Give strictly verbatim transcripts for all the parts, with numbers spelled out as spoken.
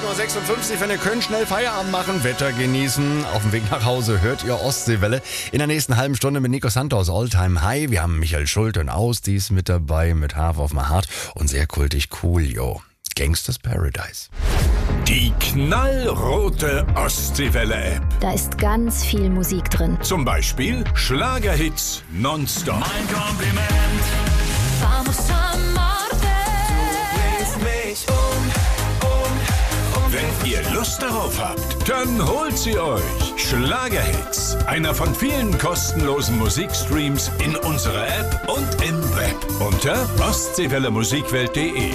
acht Uhr sechsundfünfzig, wenn ihr könnt, schnell Feierabend machen, Wetter genießen. Auf dem Weg nach Hause hört ihr Ostseewelle. In der nächsten halben Stunde mit Nico Santos, Alltime High. Wir haben Michael Schulte und Ausdies mit dabei, mit Half of My Heart und sehr kultig Coolio. Gangsters Paradise. Die knallrote Ostseewelle-App. Da ist ganz viel Musik drin. Zum Beispiel Schlagerhits nonstop. Mein Kompliment. Vamos a Marte. Du bringst mich um, um, um. Wenn ihr Lust darauf habt, dann holt sie euch. Schlagerhits. Einer von vielen kostenlosen Musikstreams in unserer App und im Web. Unter ostseewelle musikwelt punkt de.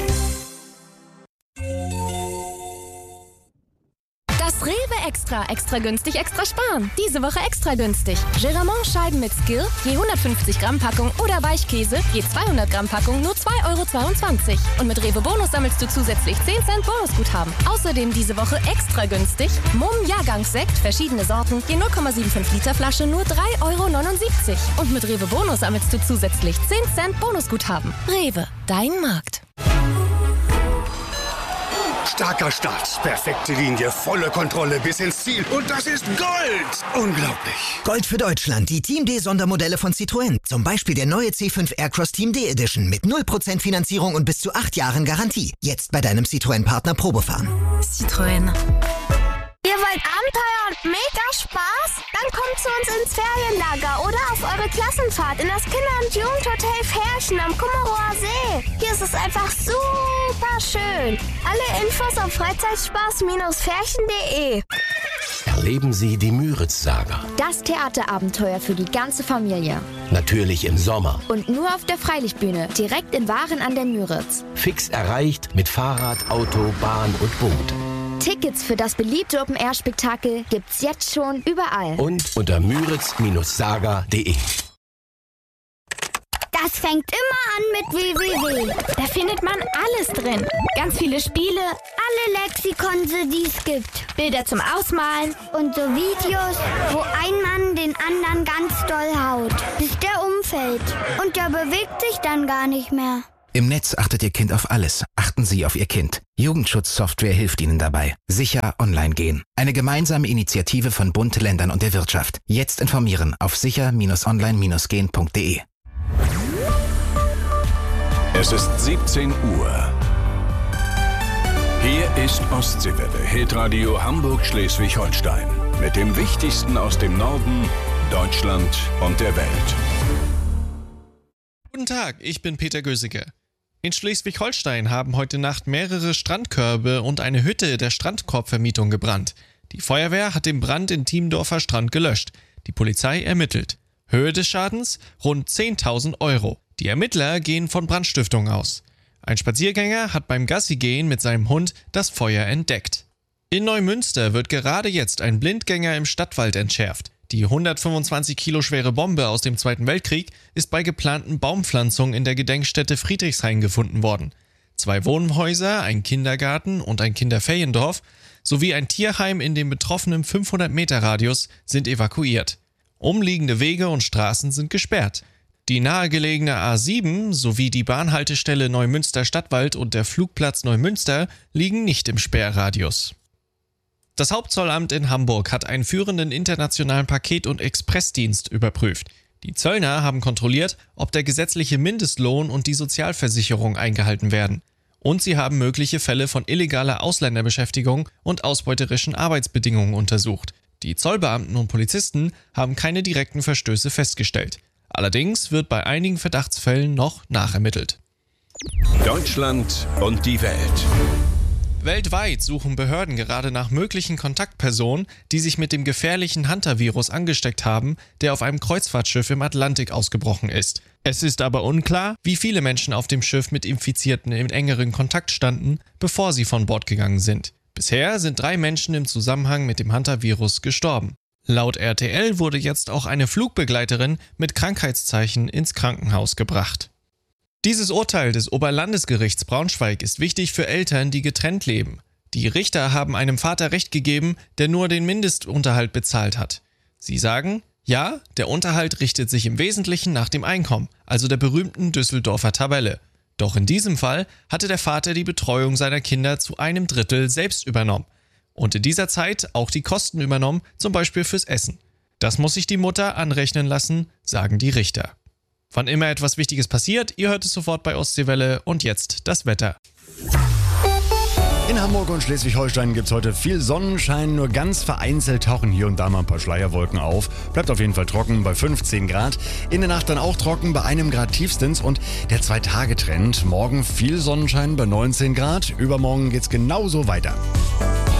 Das Rewe Extra. Extra günstig, extra sparen. Diese Woche extra günstig. Geramont-Scheiben mit Skill, je hundertfünfzig Gramm Packung oder Weichkäse, je zweihundert Gramm Packung, nur zwei Euro zweiundzwanzig. Und mit Rewe Bonus sammelst du zusätzlich zehn Cent Bonusguthaben. Außerdem diese Woche extra günstig. Mumm Jahrgangssekt, verschiedene Sorten, je null Komma fünfundsiebzig Liter Flasche, nur drei Euro neunundsiebzig. Und mit Rewe Bonus sammelst du zusätzlich zehn Cent Bonusguthaben. Rewe, dein Markt. Starker Start, perfekte Linie, volle Kontrolle bis ins Ziel. Und das ist Gold! Unglaublich. Gold für Deutschland, die Team D-Sondermodelle von Citroën. Zum Beispiel der neue C fünf Aircross Team D Edition mit null Prozent Finanzierung und bis zu acht Jahren Garantie. Jetzt bei deinem Citroën-Partner Probefahren. Citroën. Ihr wollt Abenteuer und mega Spaß? Dann kommt zu uns ins Ferienlager oder auf eure Klassenfahrt in das Kinder- und Jugendhotel Ferchen am Kummerower See. Hier ist es einfach super schön. Alle Infos auf freizeitspaß Ferchen punkt de. Erleben Sie die Müritz-Saga. Das Theaterabenteuer für die ganze Familie. Natürlich im Sommer. Und nur auf der Freilichtbühne, direkt in Waren an der Müritz. Fix erreicht mit Fahrrad, Auto, Bahn und Boot. Tickets für das beliebte Open-Air-Spektakel gibt's jetzt schon überall. Und unter müritz Saga punkt de. Das fängt immer an mit www. Da findet man alles drin. Ganz viele Spiele, Alle Lexikonse, die es gibt. Bilder zum Ausmalen. Und so Videos, wo ein Mann den anderen ganz doll haut, bis der umfällt. Und der bewegt sich dann gar nicht mehr. Im Netz achtet Ihr Kind auf alles. Achten Sie auf Ihr Kind. Jugendschutzsoftware hilft Ihnen dabei. Sicher online gehen. Eine gemeinsame Initiative von Bund, Ländern und der Wirtschaft. Jetzt informieren auf sicher online gehen punkt de. Es ist siebzehn Uhr. Hier ist Ostseewelle, Hitradio Hamburg-Schleswig-Holstein. Mit dem Wichtigsten aus dem Norden, Deutschland und der Welt. Guten Tag, ich bin Peter Gösicke. In Schleswig-Holstein haben heute Nacht mehrere Strandkörbe und eine Hütte der Strandkorbvermietung gebrannt. Die Feuerwehr hat den Brand in Thiemendorfer Strand gelöscht. Die Polizei ermittelt. Höhe des Schadens? Rund zehntausend Euro. Die Ermittler gehen von Brandstiftung aus. Ein Spaziergänger hat beim Gassigehen mit seinem Hund das Feuer entdeckt. In Neumünster wird gerade jetzt ein Blindgänger im Stadtwald entschärft. Die hundertfünfundzwanzig Kilo schwere Bombe aus dem Zweiten Weltkrieg ist bei geplanten Baumpflanzungen in der Gedenkstätte Friedrichshain gefunden worden. Zwei Wohnhäuser, ein Kindergarten und ein Kinderferiendorf sowie ein Tierheim in dem betroffenen fünfhundert Meter Radius sind evakuiert. Umliegende Wege und Straßen sind gesperrt. Die nahegelegene A sieben sowie die Bahnhaltestelle Neumünster Stadtwald und der Flugplatz Neumünster liegen nicht im Sperrradius. Das Hauptzollamt in Hamburg hat einen führenden internationalen Paket- und Expressdienst überprüft. Die Zöllner haben kontrolliert, ob der gesetzliche Mindestlohn und die Sozialversicherung eingehalten werden. Und sie haben mögliche Fälle von illegaler Ausländerbeschäftigung und ausbeuterischen Arbeitsbedingungen untersucht. Die Zollbeamten und Polizisten haben keine direkten Verstöße festgestellt. Allerdings wird bei einigen Verdachtsfällen noch nachermittelt. Deutschland und die Welt. Weltweit suchen Behörden gerade nach möglichen Kontaktpersonen, die sich mit dem gefährlichen Hunter-Virus angesteckt haben, der auf einem Kreuzfahrtschiff im Atlantik ausgebrochen ist. Es ist aber unklar, wie viele Menschen auf dem Schiff mit Infizierten in engeren Kontakt standen, bevor sie von Bord gegangen sind. Bisher sind drei Menschen im Zusammenhang mit dem Hunter-Virus gestorben. Laut R T L wurde jetzt auch eine Flugbegleiterin mit Krankheitszeichen ins Krankenhaus gebracht. Dieses Urteil des Oberlandesgerichts Braunschweig ist wichtig für Eltern, die getrennt leben. Die Richter haben einem Vater Recht gegeben, der nur den Mindestunterhalt bezahlt hat. Sie sagen, ja, der Unterhalt richtet sich im Wesentlichen nach dem Einkommen, also der berühmten Düsseldorfer Tabelle. Doch in diesem Fall hatte der Vater die Betreuung seiner Kinder zu einem Drittel selbst übernommen und in dieser Zeit auch die Kosten übernommen, zum Beispiel fürs Essen. Das muss sich die Mutter anrechnen lassen, sagen die Richter. Wann immer etwas Wichtiges passiert, ihr hört es sofort bei Ostseewelle und jetzt das Wetter. In Hamburg und Schleswig-Holstein gibt es heute viel Sonnenschein, nur ganz vereinzelt tauchen hier und da mal ein paar Schleierwolken auf. Bleibt auf jeden Fall trocken bei fünfzehn Grad. In der Nacht dann auch trocken bei einem Grad tiefstens und der Zwei-Tage-Trend. Morgen viel Sonnenschein bei neunzehn Grad, übermorgen geht's genauso weiter.